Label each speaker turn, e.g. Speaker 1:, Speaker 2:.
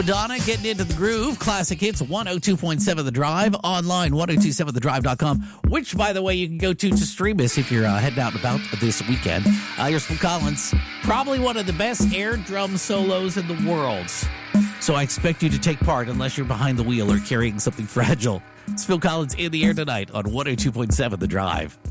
Speaker 1: Madonna getting into the groove. Classic hits 102.7 The Drive. Online 1027thedrive.com, which, by the way, you can go to stream us if you're heading out and about this weekend. Here's Phil Collins. Probably one of the best air drum solos in the world. So I expect you to take part unless you're behind the wheel or carrying something fragile. It's Phil Collins in the air tonight on 102.7 The Drive.